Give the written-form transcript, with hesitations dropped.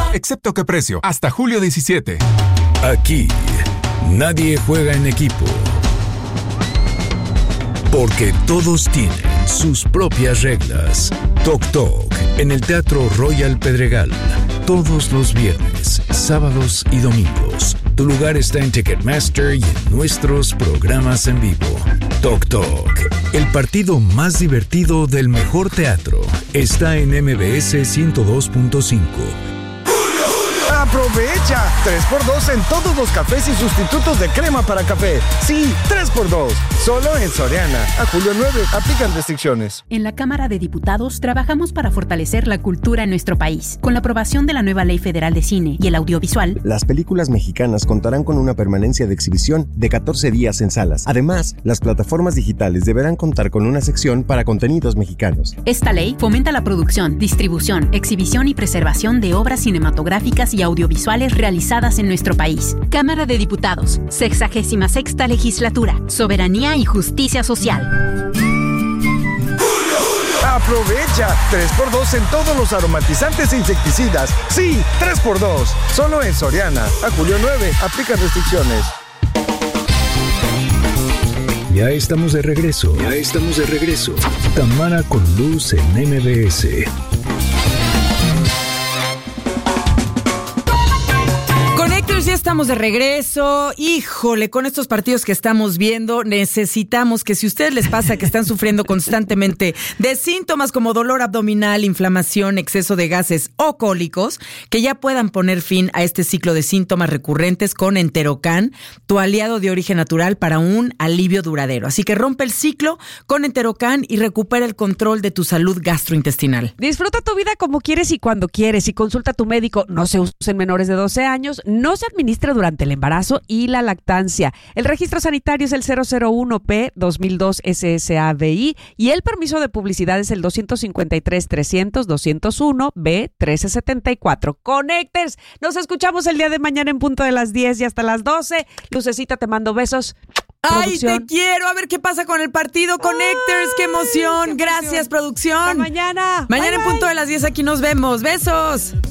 excepto qué precio, hasta julio 17. Aquí, nadie juega en equipo. Porque todos tienen sus propias reglas. Toc Toc, en el Teatro Royal Pedregal. Todos los viernes, sábados y domingos. Tu lugar está en Ticketmaster y en nuestros programas en vivo. Toc Toc, el partido más divertido del mejor teatro, está en MBS 102.5. ¡Aprovecha! 3x2 en todos los cafés y sustitutos de crema para café. Sí, 3x2. Solo en Soriana. A julio 9. Aplican restricciones. En la Cámara de Diputados trabajamos para fortalecer la cultura en nuestro país. Con la aprobación de la nueva Ley Federal de Cine y el Audiovisual, las películas mexicanas contarán con una permanencia de exhibición de 14 días en salas. Además, las plataformas digitales deberán contar con una sección para contenidos mexicanos. Esta ley fomenta la producción, distribución, exhibición y preservación de obras cinematográficas y audiovisuales realizadas en nuestro país. Cámara de Diputados, 66ª Legislatura, Soberanía y Justicia Social. ¡Aprovecha! 3x2 en todos los aromatizantes e insecticidas. Sí, 3x2. Solo en Soriana. A julio 9. Aplican restricciones. Ya estamos de regreso. Tamara con Luz en MBS. Ya estamos de regreso. Híjole, con estos partidos que estamos viendo, necesitamos que si a ustedes les pasa que están sufriendo constantemente de síntomas como dolor abdominal, inflamación, exceso de gases o cólicos, que ya puedan poner fin a este ciclo de síntomas recurrentes con Enterocan, tu aliado de origen natural para un alivio duradero. Así que rompe el ciclo con Enterocan y recupera el control de tu salud gastrointestinal. Disfruta tu vida como quieres y cuando quieres y consulta a tu médico. No se usa en menores de 12 años, no se administra durante el embarazo y la lactancia. El registro sanitario es el 001P 2002 SSABI y el permiso de publicidad es el 253-300-201 B 1374. Connectors, nos escuchamos el día de mañana en punto de las 10 y hasta las 12. Lucecita, te mando besos. ¡Ay, te quiero! A ver qué pasa con el partido Connectors. ¡Qué emoción! Gracias, producción. Hasta mañana. Mañana en punto de las 10 aquí nos vemos. ¡Besos!